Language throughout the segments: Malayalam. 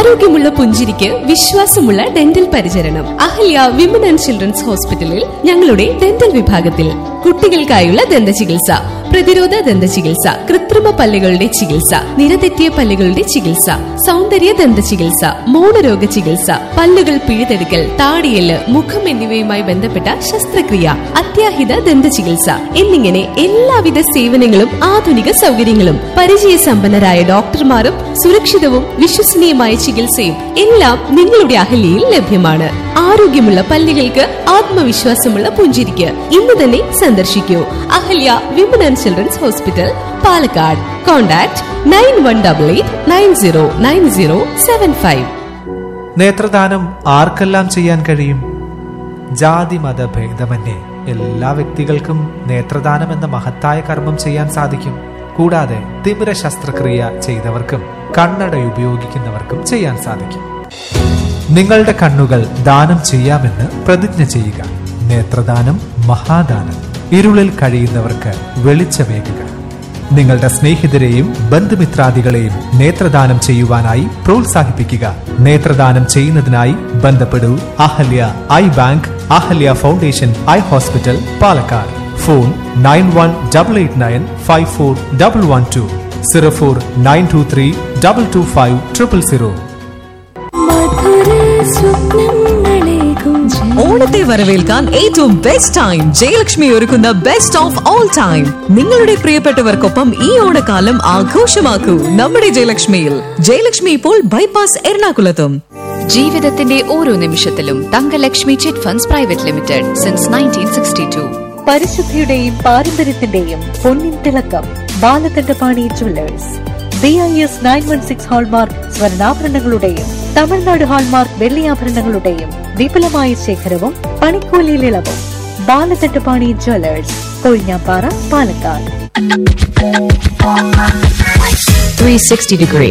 ആരോഗ്യമുള്ള പുഞ്ചിരിക്ക് വിശ്വാസമുള്ള ഡെന്റൽ പരിചരണം. അഹല്യ വിമൻ ആൻഡ് ചിൽഡ്രൻസ് ഹോസ്പിറ്റലിൽ ഞങ്ങളുടെ ഡെന്റൽ വിഭാഗത്തിൽ കുട്ടികൾക്കായുള്ള ദന്ത ചികിത്സ, പ്രതിരോധ ദന്ത ചികിത്സ, കൃത്രിമ പല്ലുകളുടെ ചികിത്സ, നിരതെറ്റിയ പല്ലുകളുടെ ചികിത്സ, സൗന്ദര്യ ദന്ത ചികിത്സ, മൗനരോഗ ചികിത്സ, പല്ലുകൾ പിഴുതെടുക്കൽ, താടിയെല്ല്, മുഖം എന്നിവയുമായി ബന്ധപ്പെട്ട ശസ്ത്രക്രിയ, അത്യാഹിത ദന്ത ചികിത്സ എന്നിങ്ങനെ എല്ലാവിധ സേവനങ്ങളും ആധുനിക സൗകര്യങ്ങളും പരിചയസമ്പന്നരായ ഡോക്ടർമാരും സുരക്ഷിതവും വിശ്വസനീയമായ ചികിത്സയും എല്ലാം നിങ്ങളുടെ അഹല്യയിൽ ലഭ്യമാണ്. ആരോഗ്യമുള്ള പല്ലുകൾക്ക് ആത്മവിശ്വാസമുള്ള പുഞ്ചിരിക്ക് ഇന്ന് തന്നെ സന്ദർശിക്കൂ. Ahalya women and children's hospital, Palakkad. Contact 9188909075. നേത്രദാനം ആർക്കെല്ലാം ചെയ്യാൻ കഴിയും? ജാതി മത ഭേദമന്യേ എല്ലാ വ്യക്തികൾക്കും നേത്രദാനം എന്ന മഹത്തായ കർമ്മം ചെയ്യാൻ സാധിക്കും. കൂടാതെ തിമിര ശസ്ത്രക്രിയ ചെയ്തവർക്കും കണ്ണട ഉപയോഗിക്കുന്നവർക്കും ചെയ്യാൻ സാധിക്കും. നിങ്ങളുടെ കണ്ണുകൾ ദാനം ചെയ്യാമെന്ന് പ്രതിജ്ഞ ചെയ്യുക. നേത്രദാനം മഹാദാനം. ഇരുളിൽ കഴിയുന്നവർക്ക് വെളിച്ചമേകുക. നിങ്ങളുടെ സ്നേഹിതരെയും ബന്ധുമിത്രാദികളെയും നേത്രദാനം ചെയ്യുവാനായി പ്രോത്സാഹിപ്പിക്കുക. നേത്രദാനം ചെയ്യുന്നതിനായി ബന്ധപ്പെടൂ Ahalya I bank, Ahalya foundation eye hospital, Palakkad. Phone 9188954112, 0492322500. ഓണത്തെ വരവേൽക്കാൻ ഏറ്റവും ബെസ്റ്റ് ടൈം ജയലക്ഷ്മി ഒരുക്കുന്ന ബെസ്റ്റ് ഓഫ് ഓൾ ടൈം. നിങ്ങളുടെ പ്രിയപ്പെട്ടവർക്കൊപ്പം ഈ ഓണക്കാലം ആഘോഷമാക്കൂ നമ്മുടെ ജയലക്ഷ്മിയിൽ. ജയലക്ഷ്മി ഇപ്പോൾ ബൈപ്പാസ് എറണാകുളത്തും. ജീവിതത്തിന്റെ ഓരോ നിമിഷത്തിലും Thankalakshmi chit funds private limited since 1962. പരിശുദ്ധിയുടെയും പാരമ്പര്യത്തിന്റെയും പൊന്നിൻ തിളക്കം Balakandapani jewellers. BIS 916 hallmark സ്വർണ്ണാഭരണങ്ങളുടെയും Tamil Nadu hallmark വെള്ളിയാഭരണങ്ങളുടെയും വിപുലമായ ശേഖരവും പണിക്കൂലിയിൽ ഇളവും. ബാലകണ്ഠപാണി ജുവല്ലേഴ്സ്, കൊഴിഞ്ഞാപ്പാറ, പാലക്കാട്. 360 degree.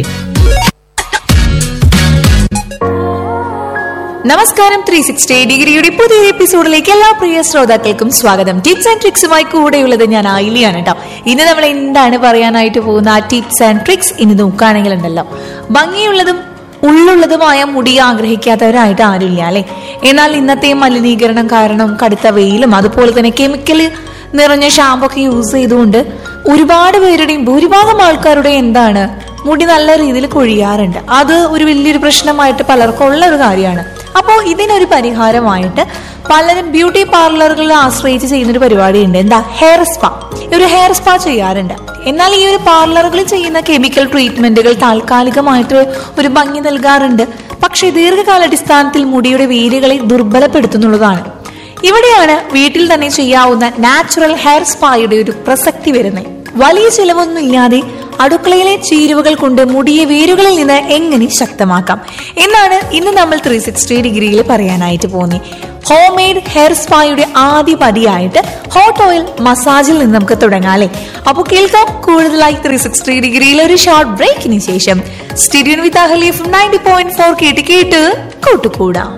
നമസ്കാരം. 360 ഡിഗ്രിയുടെ പുതിയ എപ്പിസോഡിലേക്ക് എല്ലാ പ്രിയ ശ്രോതാക്കൾക്കും സ്വാഗതം. ടിപ്സ് ആൻഡ് ട്രിക്സുമായി കൂടെയുള്ളത് ഞാൻ ആയിലിയാണ് കേട്ടോ. ഇന്ന് നമ്മൾ എന്താണ് പറയാനായിട്ട് പോകുന്ന ആ ടിപ്സ് ആൻഡ് ട്രിക്സ് ഇനി നോക്കുകയാണെങ്കിൽ ഉണ്ടല്ലോ, ഭംഗിയുള്ളതും ഉള്ളുള്ളതുമായ മുടി ആഗ്രഹിക്കാത്തവരായിട്ട് ആരുമില്ല അല്ലെ. എന്നാൽ ഇന്നത്തെ മലിനീകരണം കാരണം കടുത്ത വെയിലും അതുപോലെ തന്നെ കെമിക്കൽ നിറഞ്ഞ ഷാമ്പു ഒക്കെ യൂസ് ചെയ്തുകൊണ്ട് ഒരുപാട് പേരുടെയും ഭൂരിഭാഗം ആൾക്കാരുടെ എന്താണ് മുടി നല്ല രീതിയിൽ കൊഴിയാറുണ്ട്. അത് ഒരു വലിയൊരു പ്രശ്നമായിട്ട് പലർക്കും ഉള്ള ഒരു കാര്യമാണ്. അപ്പോൾ ഇതിനൊരു പരിഹാരമായിട്ട് പലരും ബ്യൂട്ടി പാർലറുകളിൽ ആശ്രയിച്ച് ചെയ്യുന്നൊരു പരിപാടിയുണ്ട്. എന്താ? Hair spa. ഒരു ഹെയർ സ്പാ ചെയ്യാറുണ്ട്. എന്നാൽ ഈ ഒരു പാർലറുകളിൽ ചെയ്യുന്ന കെമിക്കൽ ട്രീറ്റ്മെന്റുകൾ താൽക്കാലികമായിട്ട് ഒരു ഭംഗി നൽകാറുണ്ട്. പക്ഷേ ദീർഘകാലാടിസ്ഥാനത്തിൽ മുടിയുടെ വേരുകളെ ദുർബലപ്പെടുത്തുന്നുള്ളതാണ്. ഇവിടെയാണ് വീട്ടിൽ തന്നെ ചെയ്യാവുന്ന നാച്ചുറൽ ഹെയർ സ്പായുടെ ഒരു പ്രസക്തി വരുന്നത്. വലിയ ചിലവൊന്നും ഇല്ലാതെ അടുക്കളയിലെ ചേരുവകൾ കൊണ്ട് മുടിയെ വേരുകളിൽ നിന്ന് എങ്ങനെ ശക്തമാക്കാം എന്നാണ് ഇന്ന് നമ്മൾ 360 ഡിഗ്രിയിൽ പറയാനായിട്ട് പോകുന്നത്. ഹോം മെയ്ഡ് ഹെയർ സ്പായുടെ ആദ്യ പടിയായിട്ട് ഹോട്ട് ഓയിൽ മസാജിൽ നിന്ന് നമുക്ക് തുടങ്ങാം അല്ലെ. അപ്പൊ കേൾക്കാം കൂടുതലായി 360 ഡിഗ്രിയിൽ ഒരു ഷോർട്ട് ബ്രേക്കിന് ശേഷം. സ്റ്റേഡിയം വിത്ത് അഹല്യ 90.4 കേട്ട് കൂട്ടുകൂടാം.